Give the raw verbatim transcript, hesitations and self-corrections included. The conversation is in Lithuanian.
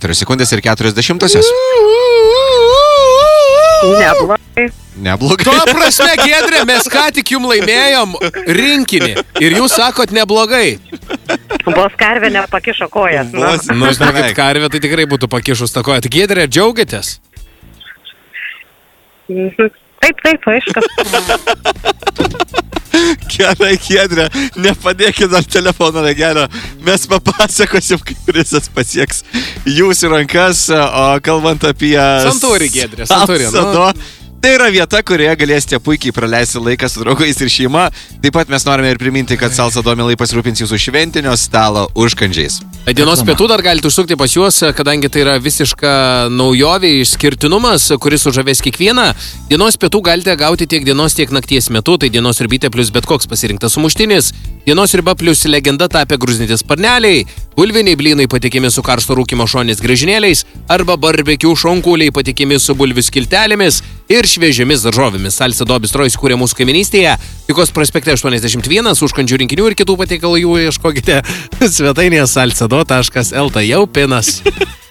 keturios sekundės ir keturiasdešimtosios. Neblogai. Neblogai. Tuo prasme, Giedrė, mes ką tik jum laimėjom rinkinį ir jūs sakot neblogai. Vos karvė nepakišo kojas. Nu. Vos- Nu, žinokit, beveik. karvė tai tikrai būtų pakišus tą koją. Tai Giedrė, džiaugiatės? Mhm. Taip, taip, aišku. Gerai, Giedrė, nepadėkit dar telefono ragelio. Mes papasakosim, kaip prizas pasieks jūsų rankas, o kalbant apie... Santūri, Giedrė, santūri, nu. Salsado, tai yra vieta, kurioje galėsite puikiai praleisti laiką su draugais ir šeima. Taip pat mes norime ir priminti, kad Salsado mielai pasirūpins jūsų šventinio stalo užkandžiais. Dienos pietų dar galite užsukti pas juos, kadangi tai yra visiška naujovė, išskirtinumas, kuris sužavės kiekvieną. Dienos pietų galite gauti tiek dienos, tiek nakties metu, tai dienos ribytė plus bet koks pasirinktas sumuštinis, dienos riba plus legenda tapę grūznyti sparneliai, bulviniai blynai patikimi su karšto rūkymo šonės grįžinėliais arba barbekių šonkauliai patikimi su bulvių skiltelėmis ir šviežiamis daržovėmis. Salsado bistro įsikūrė mūsų kaiminystėje, Pykos prospekte aštuoniasdešimt vienas, užkandžių rinkinių ir kitų patiekalų jų ieškokite svetainėje salsado taškas lt. Jau pinas.